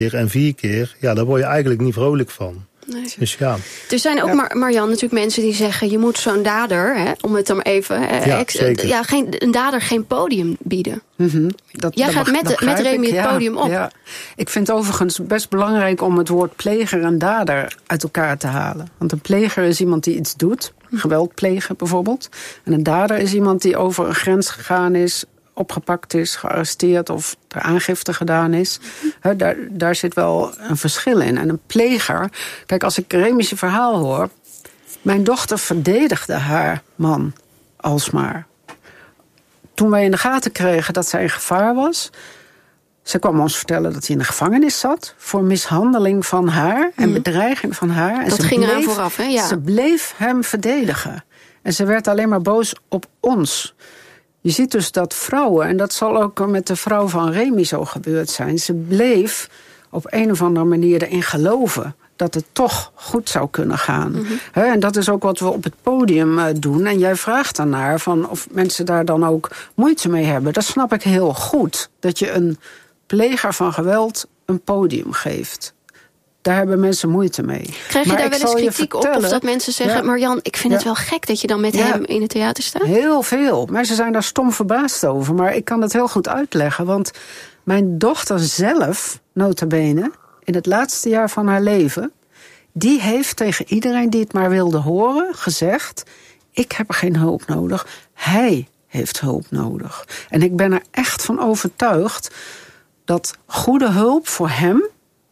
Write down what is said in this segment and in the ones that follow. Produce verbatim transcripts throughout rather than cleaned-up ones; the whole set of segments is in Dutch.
en vier keer, ja, daar word je eigenlijk niet vrolijk van. Nee. Dus ja. Er zijn ook, ja. Mar- Marjan, natuurlijk mensen die zeggen... je moet zo'n dader, hè, om het dan even... Eh, ja, ex- ja, geen, een dader geen podium bieden. Mm-hmm. Dat, Jij dat gaat mag, met, met Remy het ja, podium op. Ja. Ik vind het overigens best belangrijk om het woord pleger en dader uit elkaar te halen. Want een pleger is iemand die iets doet. Geweld plegen bijvoorbeeld. En een dader is iemand die over een grens gegaan is... opgepakt is, gearresteerd of er aangifte gedaan is. He, daar, daar zit wel een verschil in. En een pleger... Kijk, als ik Remy's verhaal hoor... Mijn dochter verdedigde haar man alsmaar. Toen wij in de gaten kregen dat zij in gevaar was... Ze kwam ons vertellen dat hij in de gevangenis zat... voor mishandeling van haar en bedreiging van haar. En dat ze ging bleef, eraan vooraf, hè? Ja. Ze bleef hem verdedigen. En ze werd alleen maar boos op ons... Je ziet dus dat vrouwen, en dat zal ook met de vrouw van Remy zo gebeurd zijn... ze bleef op een of andere manier erin geloven... dat het toch goed zou kunnen gaan. Mm-hmm. He, en dat is ook wat we op het podium uh, doen. En jij vraagt daarnaar van of mensen daar dan ook moeite mee hebben. Dat snap ik heel goed. Dat je een pleger van geweld een podium geeft. Daar hebben mensen moeite mee. Krijg je maar daar wel eens kritiek op? Of dat mensen zeggen... Ja. Marjan, ik vind ja. het wel gek dat je dan met ja. hem in het theater staat? Heel veel. Mensen zijn daar stom verbaasd over. Maar ik kan het heel goed uitleggen. Want mijn dochter zelf, nota bene... in het laatste jaar van haar leven... die heeft tegen iedereen die het maar wilde horen gezegd... ik heb geen hulp nodig. Hij heeft hulp nodig. En ik ben er echt van overtuigd... dat goede hulp voor hem...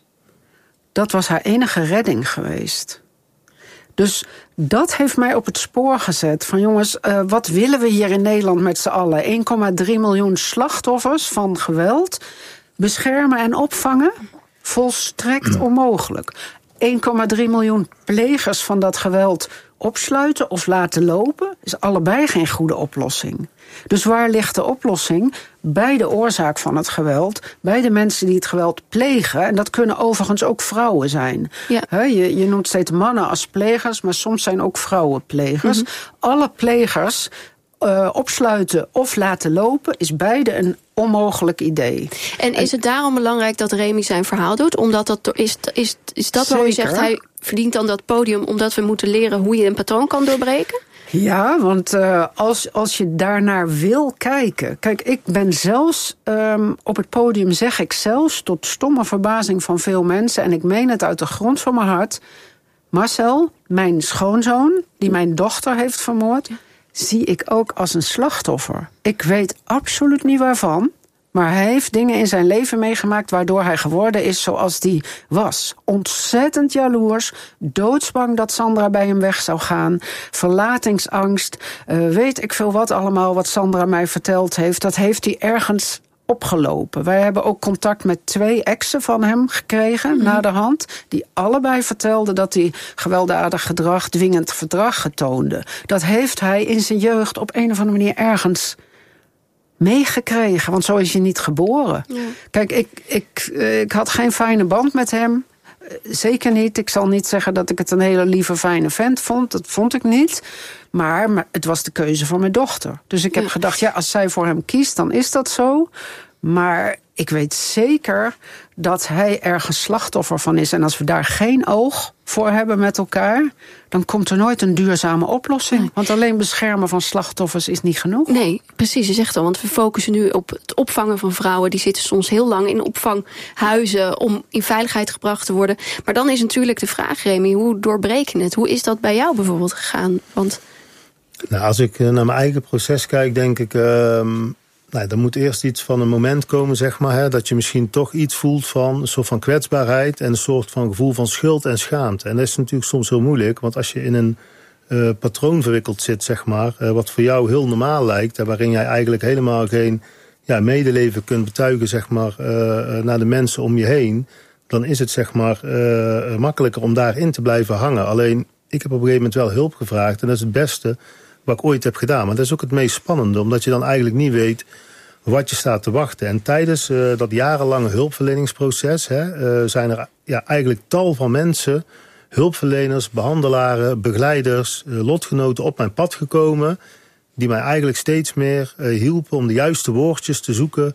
dat was haar enige redding geweest. Dus dat heeft mij op het spoor gezet. Van jongens, uh, wat willen we hier in Nederland met z'n allen? één komma drie miljoen slachtoffers van geweld. Beschermen en opvangen? Volstrekt onmogelijk. één komma drie miljoen plegers van dat geweld opsluiten of laten lopen... is allebei geen goede oplossing. Dus waar ligt de oplossing? Bij de oorzaak van het geweld, bij de mensen die het geweld plegen... en dat kunnen overigens ook vrouwen zijn. Ja. He, je, je noemt steeds mannen als plegers... maar soms zijn ook vrouwen plegers. Mm-hmm. Alle plegers uh, opsluiten of laten lopen... is beide een onmogelijk idee. En is het daarom belangrijk dat Remy zijn verhaal doet? Omdat dat is, is, is dat waarom je zegt... hij verdient dan dat podium omdat we moeten leren... hoe je een patroon kan doorbreken? Ja, want uh, als, als je daarnaar wil kijken... Kijk, ik ben zelfs... Um, op het podium zeg ik zelfs... tot stomme verbazing van veel mensen... en ik meen het uit de grond van mijn hart... Marcel, mijn schoonzoon... die mijn dochter heeft vermoord... zie ik ook als een slachtoffer. Ik weet absoluut niet waarvan... maar hij heeft dingen in zijn leven meegemaakt... waardoor hij geworden is zoals die was. Ontzettend jaloers, doodsbang dat Sandra bij hem weg zou gaan... verlatingsangst, uh, weet ik veel wat allemaal... wat Sandra mij verteld heeft, dat heeft hij ergens opgelopen. Wij hebben ook contact met twee exen van hem gekregen, mm-hmm. naderhand... die allebei vertelden dat hij gewelddadig gedrag, dwingend gedrag getoonde. Dat heeft hij in zijn jeugd op een of andere manier ergens... meegekregen, want zo is je niet geboren. Ja. Kijk, ik, ik, ik had geen fijne band met hem. Zeker niet. Ik zal niet zeggen dat ik het een hele lieve, fijne vent vond. Dat vond ik niet. Maar, maar het was de keuze van mijn dochter. Dus ik heb ja. gedacht, ja, als zij voor hem kiest, dan is dat zo. Maar ik weet zeker dat hij ergens slachtoffer van is. En als we daar geen oog voor hebben met elkaar... dan komt er nooit een duurzame oplossing. Nee. Want alleen beschermen van slachtoffers is niet genoeg. Nee, precies, je zegt al. Want we focussen nu op het opvangen van vrouwen. Die zitten soms heel lang in opvanghuizen... om in veiligheid gebracht te worden. Maar dan is natuurlijk de vraag, Remy, hoe doorbreek je het? Hoe is dat bij jou bijvoorbeeld gegaan? Want... Nou, als ik naar mijn eigen proces kijk, denk ik... Uh... Nou, er moet eerst iets van een moment komen, zeg maar, hè, dat je misschien toch iets voelt van een soort van kwetsbaarheid en een soort van gevoel van schuld en schaamte. En dat is natuurlijk soms heel moeilijk, want als je in een uh, patroon verwikkeld zit, zeg maar, uh, wat voor jou heel normaal lijkt, en waarin jij eigenlijk helemaal geen ja, medeleven kunt betuigen, zeg maar, uh, naar de mensen om je heen, dan is het, zeg maar, uh, makkelijker om daarin te blijven hangen. Alleen, ik heb op een gegeven moment wel hulp gevraagd en dat is het beste wat ik ooit heb gedaan. Maar dat is ook het meest spannende, omdat je dan eigenlijk niet weet wat je staat te wachten. En tijdens uh, dat jarenlange hulpverleningsproces hè, uh, zijn er ja, eigenlijk tal van mensen, hulpverleners, behandelaren, begeleiders, uh, lotgenoten op mijn pad gekomen, die mij eigenlijk steeds meer uh, hielpen om de juiste woordjes te zoeken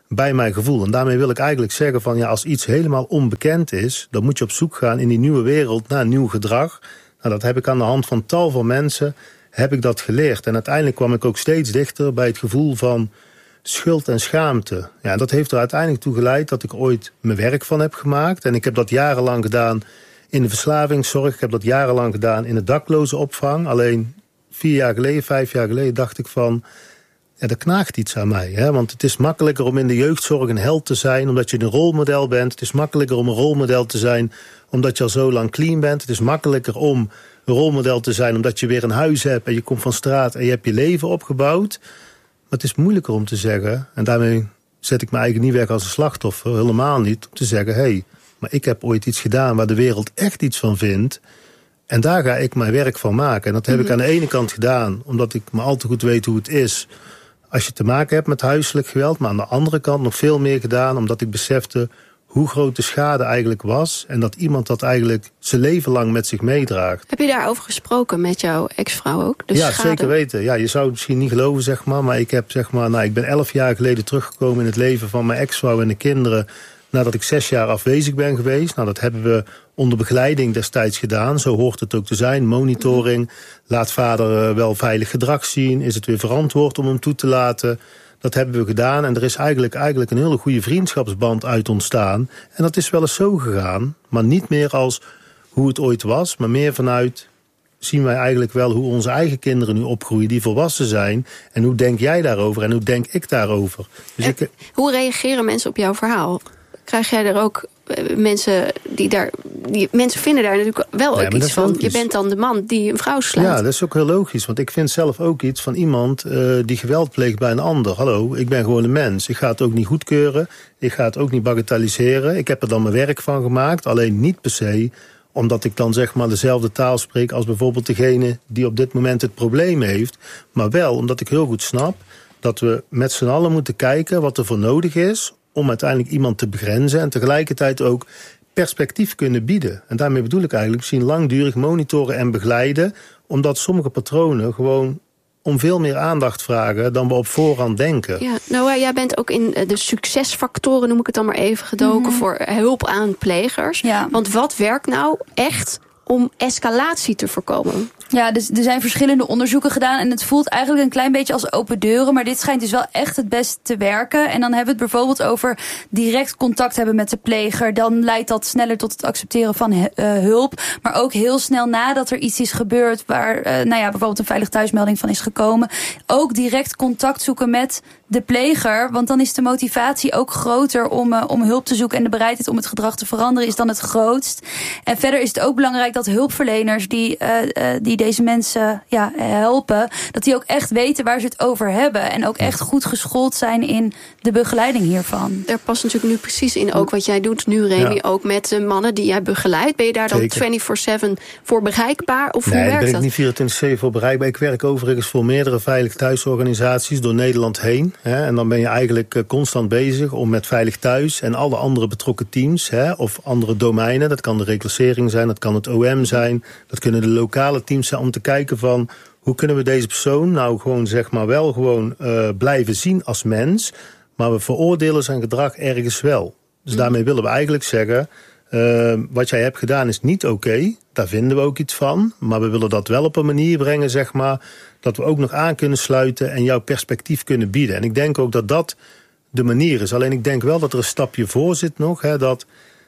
bij mijn gevoel. En daarmee wil ik eigenlijk zeggen van, ja, als iets helemaal onbekend is, dan moet je op zoek gaan in die nieuwe wereld naar nieuw gedrag. Nou, dat heb ik aan de hand van tal van mensen, heb ik dat geleerd. En uiteindelijk kwam ik ook steeds dichter bij het gevoel van schuld en schaamte. Ja, dat heeft er uiteindelijk toe geleid dat ik ooit mijn werk van heb gemaakt. En ik heb dat jarenlang gedaan in de verslavingszorg. Ik heb dat jarenlang gedaan in de daklozenopvang. Alleen vier jaar geleden, vijf jaar geleden dacht ik van, ja, er knaagt iets aan mij. Hè? Want het is makkelijker om in de jeugdzorg een held te zijn, omdat je een rolmodel bent. Het is makkelijker om een rolmodel te zijn, omdat je al zo lang clean bent. Het is makkelijker om een rolmodel te zijn, omdat je weer een huis hebt en je komt van straat en je hebt je leven opgebouwd. Maar het is moeilijker om te zeggen, en daarmee zet ik me eigenlijk niet weg als een slachtoffer, helemaal niet, om te zeggen, hé, hey, maar ik heb ooit iets gedaan waar de wereld echt iets van vindt. En daar ga ik mijn werk van maken. En dat heb mm-hmm. ik aan de ene kant gedaan, omdat ik maar al te goed weet hoe het is als je te maken hebt met huiselijk geweld. Maar aan de andere kant nog veel meer gedaan, omdat ik besefte hoe groot de schade eigenlijk was. En dat iemand dat eigenlijk zijn leven lang met zich meedraagt. Heb je daarover gesproken met jouw ex-vrouw ook? De ja, schade? Zeker weten. Ja, je zou het misschien niet geloven, zeg maar. Maar ik heb, zeg maar, nou, ik ben elf jaar geleden teruggekomen in het leven van mijn ex-vrouw en de kinderen, nadat ik zes jaar afwezig ben geweest. Nou, dat hebben we onder begeleiding destijds gedaan. Zo hoort het ook te zijn. Monitoring. Laat vader wel veilig gedrag zien. Is het weer verantwoord om hem toe te laten? Dat hebben we gedaan. En er is eigenlijk, eigenlijk een hele goede vriendschapsband uit ontstaan. En dat is wel eens zo gegaan. Maar niet meer als hoe het ooit was. Maar meer vanuit, zien wij eigenlijk wel hoe onze eigen kinderen nu opgroeien, die volwassen zijn. En hoe denk jij daarover en hoe denk ik daarover? Dus en, ik, hoe reageren mensen op jouw verhaal? Krijg jij er ook uh, mensen die daar... Die, mensen vinden daar natuurlijk wel ja, ook iets van. Logisch. Je bent dan de man die een vrouw slaat. Ja, dat is ook heel logisch. Want ik vind zelf ook iets van iemand uh, die geweld pleegt bij een ander. Hallo, ik ben gewoon een mens. Ik ga het ook niet goedkeuren. Ik ga het ook niet bagatelliseren. Ik heb er dan mijn werk van gemaakt. Alleen niet per se omdat ik dan zeg maar dezelfde taal spreek als bijvoorbeeld degene die op dit moment het probleem heeft. Maar wel omdat ik heel goed snap dat we met z'n allen moeten kijken wat er voor nodig is om uiteindelijk iemand te begrenzen en tegelijkertijd ook perspectief kunnen bieden. En daarmee bedoel ik eigenlijk misschien langdurig monitoren en begeleiden, omdat sommige patronen gewoon om veel meer aandacht vragen dan we op voorhand denken. Ja, nou, jij bent ook in de succesfactoren, noem ik het dan maar even, gedoken mm-hmm. voor hulp aan plegers. Ja. Want wat werkt nou echt om escalatie te voorkomen? Ja, dus er zijn verschillende onderzoeken gedaan en het voelt eigenlijk een klein beetje als open deuren, maar dit schijnt dus wel echt het best te werken. En dan hebben we het bijvoorbeeld over direct contact hebben met de pleger. Dan leidt dat sneller tot het accepteren van uh, hulp, maar ook heel snel nadat er iets is gebeurd waar, uh, nou ja, bijvoorbeeld een veilig thuismelding van is gekomen, ook direct contact zoeken met de pleger, want dan is de motivatie ook groter om, uh, om hulp te zoeken en de bereidheid om het gedrag te veranderen is dan het grootst. En verder is het ook belangrijk dat hulpverleners die, uh, uh, die deze mensen ja, helpen, dat die ook echt weten waar ze het over hebben en ook echt goed geschoold zijn in de begeleiding hiervan. Daar past natuurlijk nu precies in ook wat jij doet nu, Remy, ja. ook met de mannen die jij begeleidt. Ben je daar dan vierentwintig zeven voor bereikbaar? Of nee, hoe werkt ben ik dat? niet vierentwintig zeven voor bereikbaar. Ik werk overigens voor meerdere veilig thuisorganisaties door Nederland heen. Hè, en dan ben je eigenlijk constant bezig om met Veilig Thuis en alle andere betrokken teams, hè, of andere domeinen, dat kan de reclassering zijn, dat kan het O M zijn, dat kunnen de lokale teams zijn, om te kijken van hoe kunnen we deze persoon nou gewoon zeg maar wel gewoon uh, blijven zien als mens, maar we veroordelen zijn gedrag ergens wel. Dus mm. daarmee willen we eigenlijk zeggen, uh, wat jij hebt gedaan is niet oké, okay, daar vinden we ook iets van, maar we willen dat wel op een manier brengen zeg maar, dat we ook nog aan kunnen sluiten en jouw perspectief kunnen bieden. En ik denk ook dat dat de manier is. Alleen ik denk wel dat er een stapje voor zit nog, hè, dat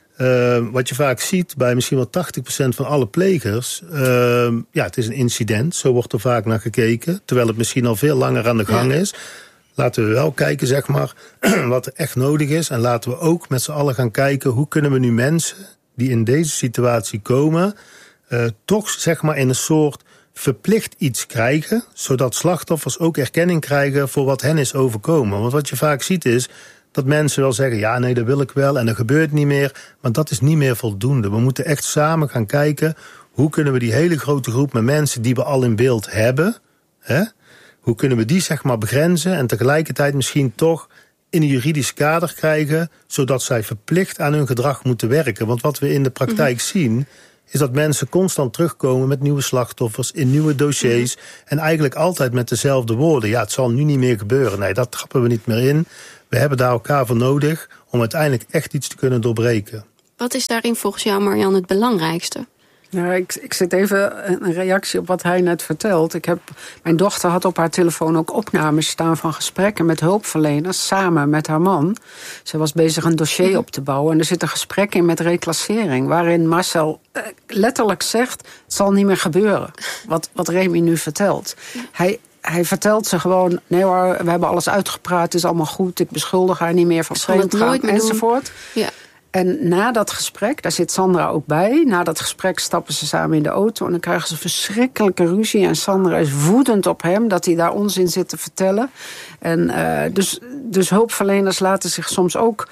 Uh, wat je vaak ziet bij misschien wel tachtig procent van alle plegers, uh, ja, het is een incident, zo wordt er vaak naar gekeken, terwijl het misschien al veel langer aan de gang is. Laten we wel kijken, zeg maar, wat er echt nodig is. En laten we ook met z'n allen gaan kijken, hoe kunnen we nu mensen die in deze situatie komen, uh, toch, zeg maar, in een soort verplicht iets krijgen, zodat slachtoffers ook erkenning krijgen voor wat hen is overkomen. Want wat je vaak ziet is dat mensen wel zeggen, ja, nee, dat wil ik wel en dat gebeurt niet meer. Maar dat is niet meer voldoende. We moeten echt samen gaan kijken, hoe kunnen we die hele grote groep met mensen die we al in beeld hebben, hè, hoe kunnen we die zeg maar begrenzen en tegelijkertijd misschien toch in een juridisch kader krijgen, zodat zij verplicht aan hun gedrag moeten werken. Want wat we in de praktijk mm-hmm. zien, is dat mensen constant terugkomen met nieuwe slachtoffers in nieuwe dossiers. Mm-hmm. En eigenlijk altijd met dezelfde woorden. Ja, het zal nu niet meer gebeuren. Nee, dat trappen we niet meer in. We hebben daar elkaar voor nodig om uiteindelijk echt iets te kunnen doorbreken. Wat is daarin volgens jou, Marianne, het belangrijkste? Nou, ik, ik zit even een reactie op wat hij net vertelt. Ik heb, mijn dochter had op haar telefoon ook opnames staan van gesprekken met hulpverleners samen met haar man. Ze was bezig een dossier op te bouwen en er zit een gesprek in met reclassering, waarin Marcel eh, letterlijk zegt: het zal niet meer gebeuren. Wat, wat Remy nu vertelt. Hij, hij vertelt ze gewoon: nee hoor, we hebben alles uitgepraat, het is allemaal goed, ik beschuldig haar niet meer van vreemdgaan enzovoort. Ja. En na dat gesprek, daar zit Sandra ook bij, na dat gesprek stappen ze samen in de auto en dan krijgen ze verschrikkelijke ruzie. En Sandra is woedend op hem dat hij daar onzin zit te vertellen. En uh, dus, dus hulpverleners laten zich soms ook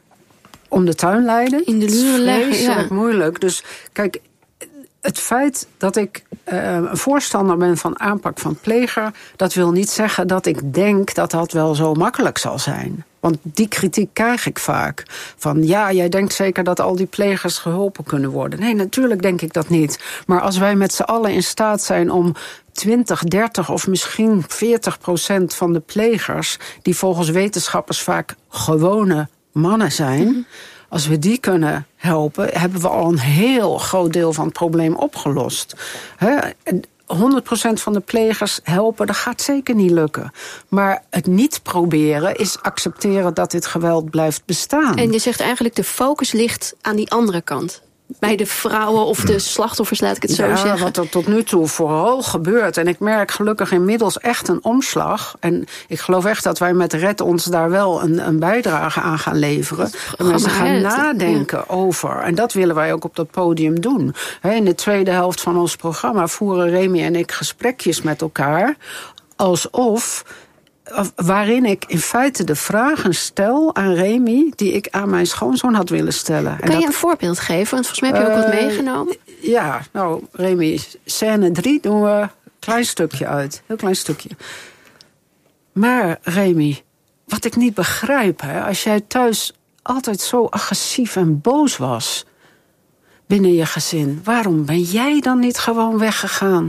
om de tuin leiden. In de luren leggen, ja. Vreselijk moeilijk. Dus kijk, het feit dat ik uh, een voorstander ben van aanpak van pleger, dat wil niet zeggen dat ik denk dat dat wel zo makkelijk zal zijn. Want die kritiek krijg ik vaak. Van ja, jij denkt zeker dat al die plegers geholpen kunnen worden. Nee, natuurlijk denk ik dat niet. Maar als wij met z'n allen in staat zijn om twintig, dertig of misschien veertig procent van de plegers, die volgens wetenschappers vaak gewone mannen zijn, mm-hmm. als we die kunnen helpen, hebben we al een heel groot deel van het probleem opgelost. He? honderd procent van de plegers helpen, dat gaat zeker niet lukken. Maar het niet proberen is accepteren dat dit geweld blijft bestaan. En je zegt eigenlijk de focus ligt aan die andere kant. Bij de vrouwen of de slachtoffers, laat ik het zo ja, zeggen. Wat er tot nu toe vooral gebeurt. En ik merk gelukkig inmiddels echt een omslag. En ik geloof echt dat wij met Red ons daar wel een, een bijdrage aan gaan leveren. En mensen gaan nadenken ja. over. En dat willen wij ook op dat podium doen. In de tweede helft van ons programma voeren Remy en ik gesprekjes met elkaar. Alsof, waarin ik in feite de vragen stel aan Remy die ik aan mijn schoonzoon had willen stellen. Kan en je dat, een voorbeeld geven? Want volgens mij heb je uh, ook wat meegenomen. Ja, nou Remy, scène drie doen we een klein stukje uit. Heel klein stukje. Maar Remy, wat ik niet begrijp, hè, als jij thuis altijd zo agressief en boos was binnen je gezin, waarom ben jij dan niet gewoon weggegaan?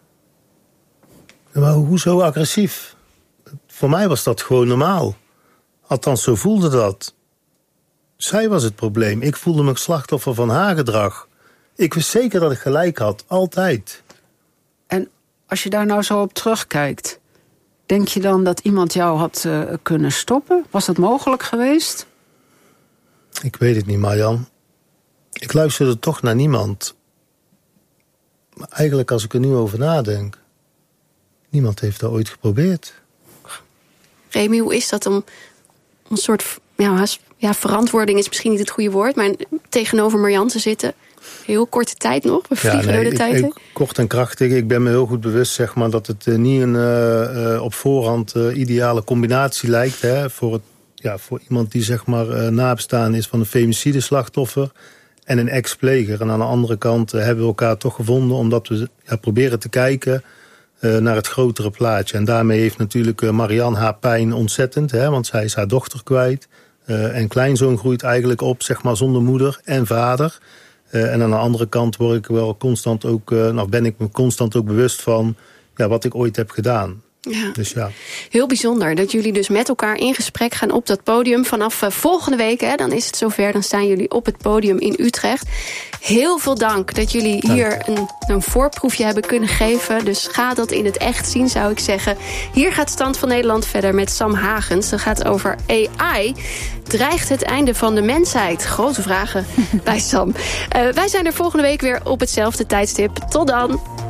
Maar hoezo agressief? Voor mij was dat gewoon normaal. Althans, zo voelde dat. Zij was het probleem. Ik voelde me slachtoffer van haar gedrag. Ik wist zeker dat ik gelijk had. Altijd. En als je daar nou zo op terugkijkt, denk je dan dat iemand jou had uh, kunnen stoppen? Was dat mogelijk geweest? Ik weet het niet, Marjan. Ik luisterde toch naar niemand. Maar eigenlijk, als ik er nu over nadenk, niemand heeft dat ooit geprobeerd. Remy, hoe is dat om een soort ja, ja, verantwoording is misschien niet het goede woord, maar tegenover Marianne te zitten? Heel korte tijd nog, we vliegen ja, nee, door de tijd. Ik, kort en krachtig, ik ben me heel goed bewust zeg maar, dat het uh, niet een uh, uh, op voorhand uh, ideale combinatie lijkt. Hè, voor, het, ja, voor iemand die zeg maar, uh, nabestaan is van een femicide slachtoffer en een ex-pleger. En aan de andere kant uh, hebben we elkaar toch gevonden omdat we ja, proberen te kijken Uh, naar het grotere plaatje. En daarmee heeft natuurlijk uh, Marianne haar pijn ontzettend. Hè, want zij is haar dochter kwijt. Uh, en kleinzoon groeit eigenlijk op, zeg maar, zonder moeder en vader. Uh, en aan de andere kant word ik wel constant ook, uh, nou ben ik me constant ook bewust van ja, wat ik ooit heb gedaan. Ja. Dus ja. Heel bijzonder dat jullie dus met elkaar in gesprek gaan op dat podium. Vanaf uh, volgende week, hè, dan is het zover, dan staan jullie op het podium in Utrecht. Heel veel dank dat jullie dank. hier een, een voorproefje hebben kunnen geven. Dus ga dat in het echt zien, zou ik zeggen. Hier gaat Stand van Nederland verder met Sam Hagens. Dat gaat over A I. Dreigt het einde van de mensheid? Grote vragen bij Sam. Uh, wij zijn er volgende week weer op hetzelfde tijdstip. Tot dan!